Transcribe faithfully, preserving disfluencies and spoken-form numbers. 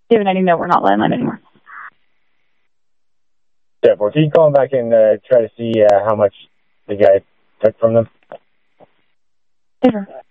Given I know we're not landline anymore. Yeah, well, can you call them back and uh, try to see uh, how much the guy took from them? Sure.